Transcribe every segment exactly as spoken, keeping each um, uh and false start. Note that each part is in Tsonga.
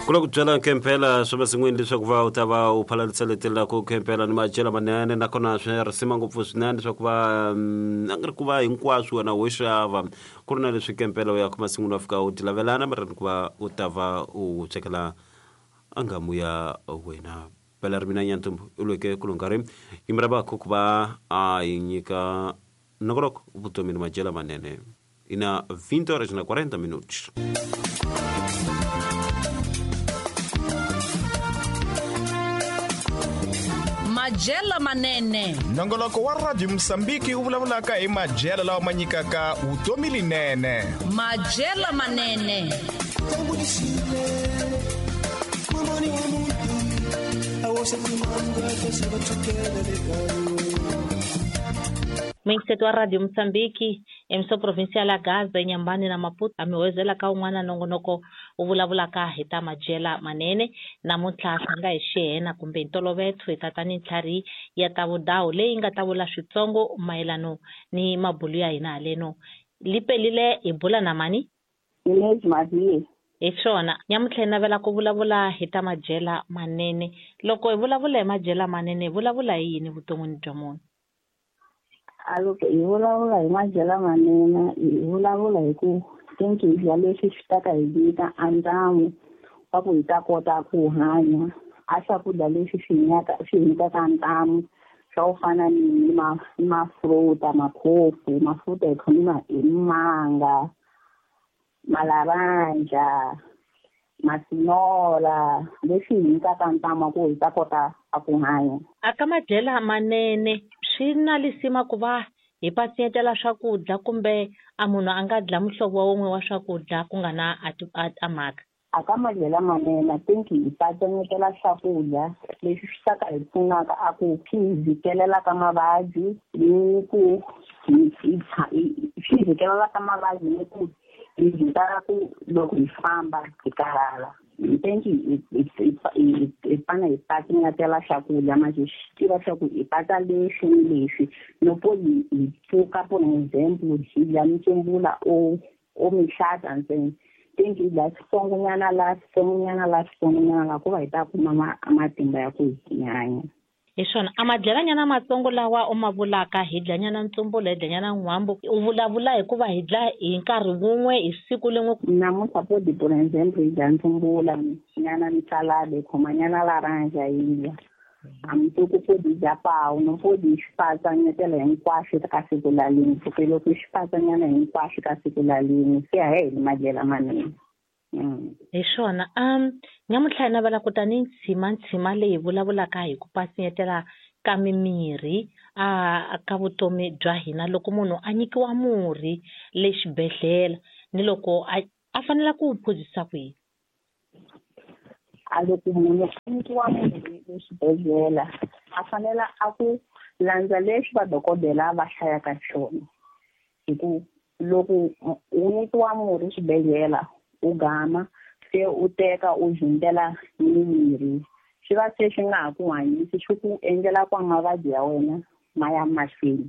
Kula ku byala nkempela swi masin'wini leswaku va u ta va u phalarisa letela ku nkempela ni madyela manene nakona swi risima ngopfu swinene leswaku va a nga ri ku va hinkwaswo wena wo xava ku ri na leswi nkempela u ya ku masin'wini wa fika u ti lavelana mara ni ku va u ta va u chekela angamu ya wena pela ri mina nyantumbu u lweke ku lungari yimira vakho ku va a hi nyika nokoloko vutomi ni madyela manene ina vinte horas na quarenta minutos. Madyela manene, nongoloko wa Radio Msambiki wu vulavulaka hi madyela lawa ma nyikaka vutomi linene. madyela manene. Mwingiseti wa Radio Msambiki emso provincial ya Gaza Nyambani na Maputo amewezela ka un'wana nongonoko u vulavulaka hi ta madyela manene namuntlha nga hi xihena kumbe ntolovelo hi tatani ntlhari ya ta vudawu leyi nga ta vula switsongo mayelano ni mabulu ya hina haleno lipelile hi bula na mani Inez Marie. hi swona nyamuntlha hi navela ku vulavula hi ta madyela manene loko hi vulavula hi madyela manene hi vulavula hi yini vuton'wini bya munhu. Aloko hi vulavula hi madyela manene hi vulavula hi ku tinkingha leswi swi taka hi nyika andhamu wa ku hi ta kota ku hanya a swakudya leswi swi nyaka swi nyikaka ndhamu swa ku fana ni ma mafruta makhofu mafuta hi khomima hi manga malavanja masinola leswi hi nyikaka ndhamu ku hi ta kota ku hanya. Aka madyela manene swi na lisima ku va hi pasiyetela swakudya kumbe a munhu a nga dya muhlovo wun'we wa swakudya ku nga na a mhaka. Aka madyela manene tinki hi patsengetela swakudya leswi swi taka hi pfunaka a ku phizikelela ka mavabyi ni ku phizikelela ka mavabyi ni ku hi vitara ku loko hi famba hi karhala. Thank you. Hi fana hi patsengetela swakudya manje swi tiva swa ku hi pata leswi ni leswi loko hi pfuka for example hi dya mitumbula o o mixata ntsena thank you la switsongonyana la switsongonyana la switsongonyana la ku va hi ta kuma matimba ya ku hi hanya. Hi swona a madyelanyana matsongo lawa u ma vulaka hi dlanyana ntsumbula hi dlanyana n'wambo u vulavula hikuva hi dya hi nkarhi wun'we hi siku rin'we. Namuntlha podi for example hi dya ntsumbula nyana ni salad khomanyana la ranja hi dya amtuku podi dya pawu no podi xiphatsanyetela hinkwaswo ka siku lalini fuke loko xiphatsanyana hinkwaswo ka siku lalini se a hi madyela manene. Hi swona um nyamuntlha hi navela ku tani ntsima ntsima leyi vulavulaka hi ku pasiyetela ka mimirhi a ka vutomi bya hina loko munhu a nyikiwa murhi lexibedhlele ni loko a a fanela ku wu phuzisa kwihi. A loko munhu a nyikiwa murhi lexibedhlele a fanela a ku landza leswi vadokodela va hlayaka swona hi ku loko u nyikiwa murhi xibedhlele u gama se u teka u jundela mirhi swi va se swi nga ha ku hanyisi swi ku endlela kwa mavabyi ya wena ma ya mahlweni.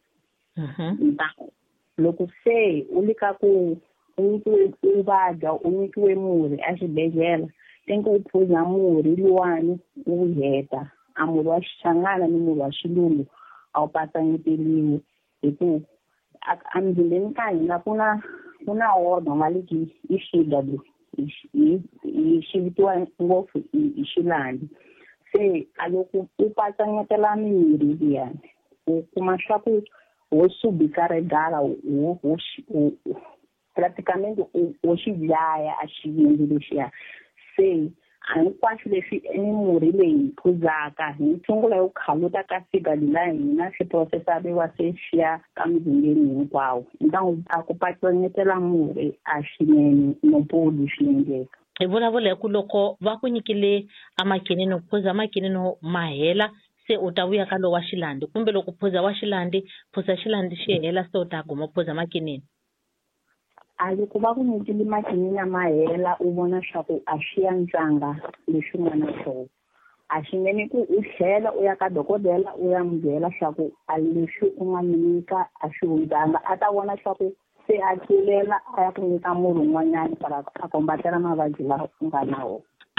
Loko se u lika ku u nyikiwe u vabya u nyikiwe murhi exibedhlele tenke u phuza murhi luwani u heta a murhi wa xichangana ni murhi wa xilungu a wu pasanyeteliwi hi ku emzimbeni ka hina ku na ku na organ va le ki i xidadu hi xi vitiwa ngopfu hi xilandi se a loko u patsanyetela mirhi liyani u kuma swa ku wo subika regala wo praticamente wo xi dlaya a xivindzi lexiya se hinkwaswo leswi ni murhi leyi phuzaka hi tshungula yo khaluta ka fika la hina swi processariwa se swi ya ka mizimbeni hinkwawo ntangu a ku patsanetela murhi a xinene no podi swi endleka. Hi vulavula ku loko va ku nyikile amakinini ku phuza makinini ma hela se u ta vuya ka lo wa xilandi kumbe loko phuza wa xilandi phuza xilandi xi hela se u ta guma phuza makinini. A loko va ku nyikile makinini ma hela u vona swa ku a swi ya ntsanga leswi nga na swona a xinene ku u tlhela u ya ka dokodela u ya n'wi byela swa ku a leswi u nga nyika a swi hundzanga a ta vona swa ku se a tlulela a ya ku nyika murhi un'wanyana para a kombatela mavabyi lawa ku nga na wona.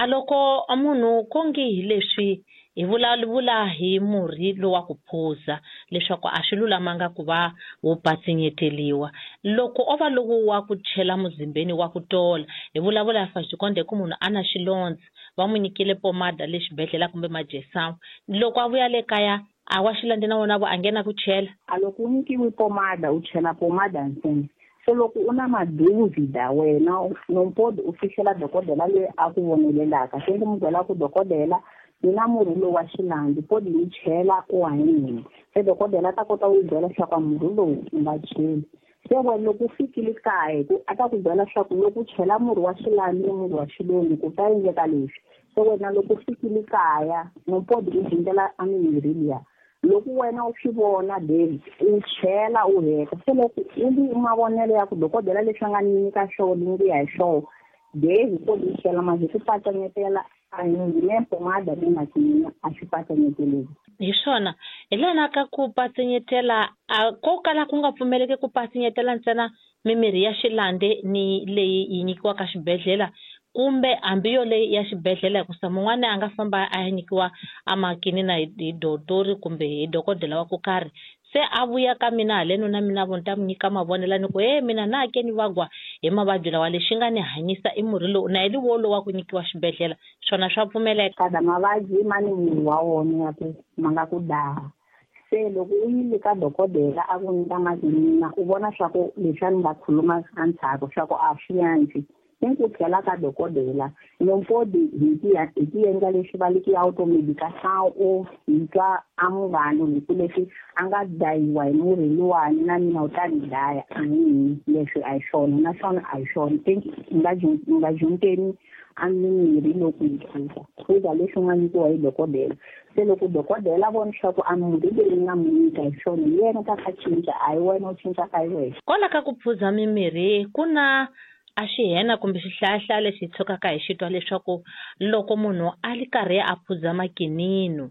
a loko munhu kongi hi leswi hi vulavula hi murhi lowa ku phuza leswaku a swi lulamanga ku va wu patsingeteliwa loko ova lowu wa ku chela muzimbeni wa ku tola hi vulavula fa xikonde ku munhu ana xilondza va n'wi nyikile pomada lexibedhlela kumbe majesawu loko a vuya le kaya a wa xilondza na wona a nghena ku chela a loko u nyikiwe pomada u chela pomada ntsena so loko u na maduvida wena nompodi u fixela dokodela loyi a ku vonelelaka se ndzi mu byela ku dokodela ni na murhi lowu wa xilandi podi yi chela u hanyini se dokodela ta kota ku byela leswaku murhi lowu u nga cheli se wena loko u fikile kaya a ta ku byela leswaku loko u chela murhi wa xilandi ni murhi wa xilungu ku ta endleka leswi se wena loko u fikile kaya nompodi u dyindzela a mimirhi liya loko wena u swi vona then u chela u heta se loko u ri mavonelo ya ku dokodela leswi nga nyika xona ni ya hi xona then podi yi chela manje swi patsangetela a ni pomada ni makina a swi patsangeteleli hi swona hi lana ka ku patsingetela ko kala ku nga pfumeleki ku patsingetela ntsena mimirhi ya xilande ni leyi yi nyikiwaka xibedhlela kumbe hambi yo leyi ya xibedhlela hikusa mun'wana a nga famba a nyikiwa amakini na hi dotori kumbe hi dokodela wa ku karhi se a vuya ka mina haleno na mina vona ta nyika mavonela ni ku he mina na ke ni vagwa hi mavabyi lawa lexi nga ni hanyisa i murhi lowu na hi wo lowu wa ku nyikiwa xibedhlela swona swa pfumeleka kada mavabyi mani murhi wa wona ya ku ma nga ku daha se loko u yile ka dokodela a ku nyika makinina u vona swa ku leswi a ni nga khuluma ntshaku swa ku a swi yanzi ni ku tlhela ka dokodela nompodi hi ti hi ti endla leswi va leki automedication o hi twa a munghano hi ku leswi a nga dayiwa hi murhi luwani na mina u ta ni daya a yini leswi a hi swona naswona a hi swona nga nga junteni a mimirhi loku yi phuza phuza leswi nga nyikiwa hi dokodela se loko dokodela vona leswaku a murhi leyi nga mu nyika hi swona hi yena ka ka cinca a hi wena u cinca ka hi wena kola ka ku phuza mimirhi ku na a xihena kumbe xihlahla lexi tshukaka hi xitwa leswaku loko munhu a li karhi a phuza makinino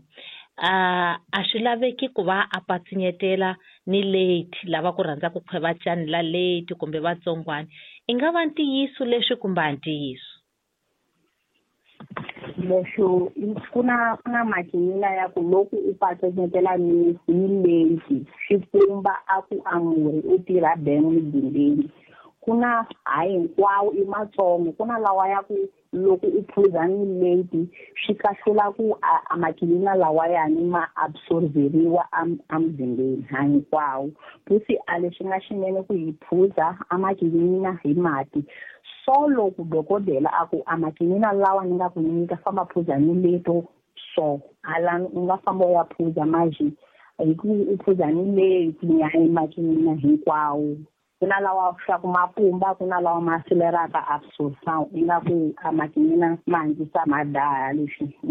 a a swi laveki ku va a patsingetela ni late lava ku rhandza ku khweva cani la late kumbe vatsongwana i nga va ntiyiso leswi kumbe a ntiyiso leswo ku na ku na makinina ya ku loko u patsingetela ni ni late swi pumba a ku a murhi u tirha bene mizimbeni ku na hayi hinkwawo i matsongo ku na lawa ya ku loko u phuza ni late swi kahlula ku a makinina lawa yani ma absorberiwa amzimbeni hayi hinkwawo futhi a lexi nga xinene ku yi phuza a makinina hi mati so loko dokodela a ku a makinina lawa ni nga ku nyika famba phuza ni leto so hala u nga famba u ya phuza maji hi ku u phuza ni late ni hayi makinina hinkwawo ku na lawa swa ku mapumba ku na lawa ma accelerata absorption ingaku a makinina ma andzisa madaya leswi